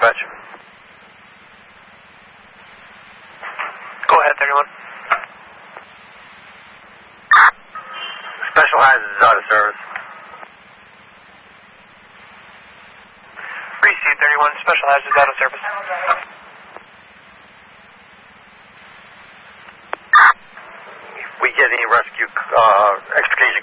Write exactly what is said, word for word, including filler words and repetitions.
dispatch. Go ahead, thirty-one. Special Hazards is out of service. Receive thirty-one, Special Hazards out of service. If we get any rescue uh, extrication